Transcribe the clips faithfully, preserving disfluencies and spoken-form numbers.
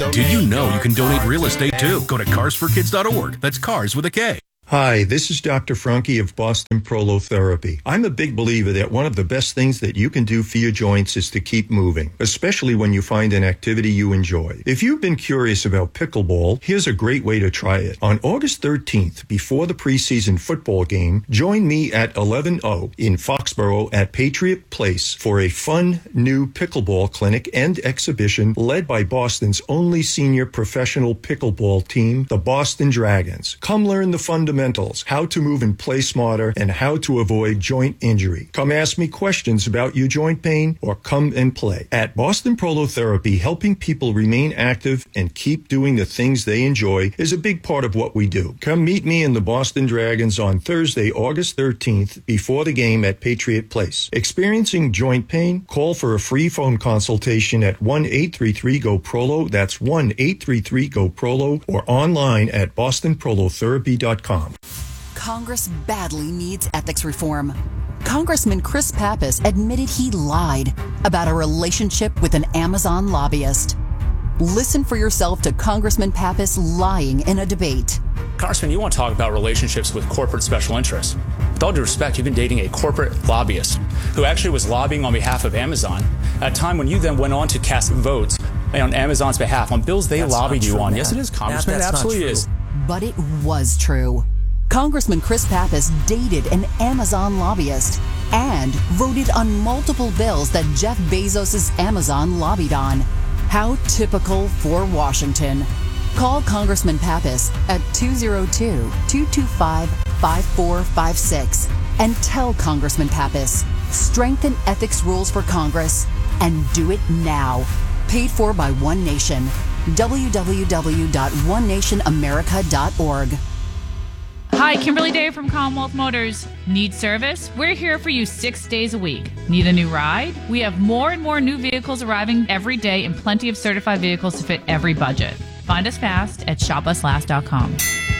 Did you know you can donate real estate too? Go to cars for kids dot org. That's cars with a K. Hi, this is Doctor Franke of Boston Prolotherapy. I'm a big believer that one of the best things that you can do for your joints is to keep moving, especially when you find an activity you enjoy. If you've been curious about pickleball, here's a great way to try it. On August thirteenth, before the preseason football game, join me at eleven oh in Foxborough at Patriot Place for a fun new pickleball clinic and exhibition led by Boston's only senior professional pickleball team, the Boston Dragons. Come learn the fundamentals. How to move and play smarter, and how to avoid joint injury. Come ask me questions about your joint pain or come and play. At Boston Prolotherapy, helping people remain active and keep doing the things they enjoy is a big part of what we do. Come meet me and the Boston Dragons on Thursday, August thirteenth, before the game at Patriot Place. Experiencing joint pain? Call for a free phone consultation at one eight three three G O P R O L O. That's one eight three three G O P R O L O or online at boston prolotherapy dot com. Congress badly needs ethics reform. Congressman Chris Pappas admitted he lied about a relationship with an Amazon lobbyist. Listen for yourself to Congressman Pappas lying in a debate. Congressman, you want to talk about relationships with corporate special interests. With all due respect, you've been dating a corporate lobbyist who actually was lobbying on behalf of Amazon at a time when you then went on to cast votes on Amazon's behalf on bills they That's lobbied you true, on. man. Yes, it is, Congressman. That, it absolutely is. But it was true. Congressman Chris Pappas dated an Amazon lobbyist and voted on multiple bills that Jeff Bezos' Amazon lobbied on. How typical for Washington. Call Congressman Pappas at two oh two, two two five, five four five six and tell Congressman Pappas, strengthen ethics rules for Congress and do it now. Paid for by One Nation. w w w dot one nation america dot org. Hi, Kimberly Day from Commonwealth Motors. Need service? We're here for you six days a week. Need a new ride? We have more and more new vehicles arriving every day and plenty of certified vehicles to fit every budget. Find us fast at shop us last dot com.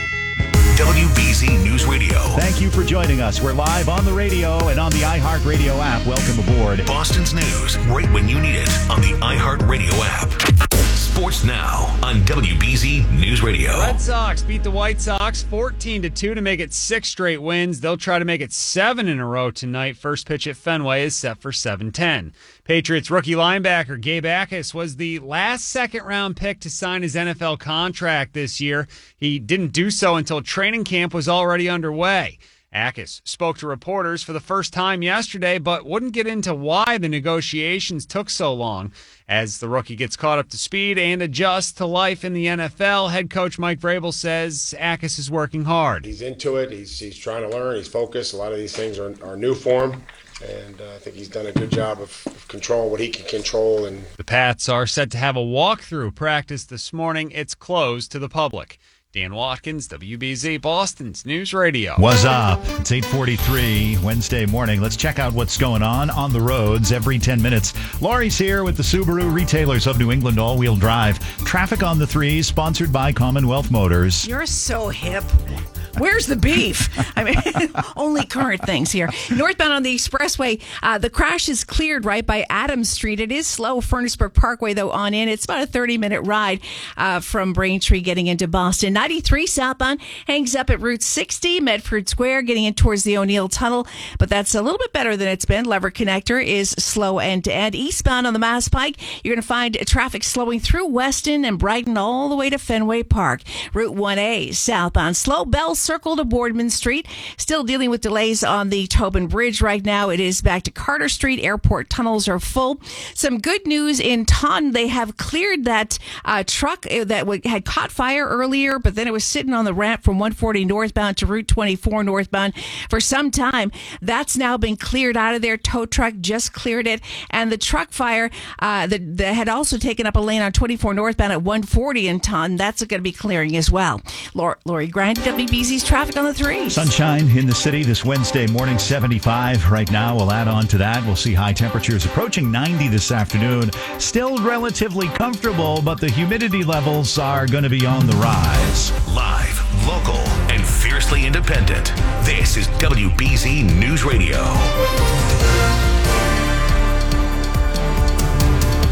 W B Z News Radio. Thank you for joining us. We're live on the radio and on the iHeartRadio app. Welcome aboard. Boston's news right when you need it on the iHeartRadio app. Sports now on W B Z News Radio. Red Sox beat the White Sox fourteen to two to make it six straight wins. They'll try to make it seven in a row tonight. First pitch at Fenway is set for seven ten. Patriots rookie linebacker Gabe Jacas was the last second-round pick to sign his N F L contract this year. He didn't do so until training camp was already underway. Jacas spoke to reporters for the first time yesterday, but wouldn't get into why the negotiations took so long. As the rookie gets caught up to speed and adjusts to life in the N F L, head coach Mike Vrabel says Jacas is working hard. He's into it. He's he's trying to learn. He's focused. A lot of these things are, are new for him. And uh, I think he's done a good job of, of controlling what he can control. And the Pats are set to have a walkthrough practice this morning. It's closed to the public. Dan Watkins, W B Z Boston's News Radio. What's up? It's eight forty-three Wednesday morning. Let's check out what's going on on the roads every ten minutes. Laurie's here with the Subaru Retailers of New England all-wheel drive. Traffic on the threes, sponsored by Commonwealth Motors. You're so hip. Where's the beef? I mean, only current things here. Northbound on the expressway, uh, the crash is cleared right by Adams Street. It is slow. Furnaceburg Parkway, though, on in. It's about a thirty-minute ride uh, from Braintree getting into Boston. ninety-three southbound hangs up at Route sixty, Medford Square, getting in towards the O'Neill Tunnel. But that's a little bit better than it's been. Lever Connector is slow end-to-end. Eastbound on the Mass Pike, you're going to find traffic slowing through Weston and Brighton all the way to Fenway Park. Route one A southbound, slow. Bell Circle to Boardman Street. Still dealing with delays on the Tobin Bridge right now. It is back to Carter Street. Airport tunnels are full. Some good news in Taunton. They have cleared that uh, truck that had caught fire earlier, but then it was sitting on the ramp from one forty northbound to Route twenty-four northbound for some time. That's now been cleared out of there. Tow truck just cleared it. And the truck fire uh, that, that had also taken up a lane on twenty-four northbound at one forty in Taunton, that's going to be clearing as well. Lori Grind, W B Z's traffic on the threes. Sunshine in the city this Wednesday morning, seventy-five right now. We'll add on to that. We'll see high temperatures approaching ninety this afternoon. Still relatively comfortable, but the humidity levels are going to be on the rise. Live, local, and fiercely independent. This is W B Z News Radio.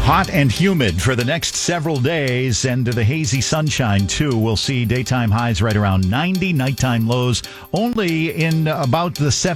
Hot and humid for the next several days, and the hazy sunshine, too. We'll see daytime highs right around ninety, nighttime lows only in about the seventies.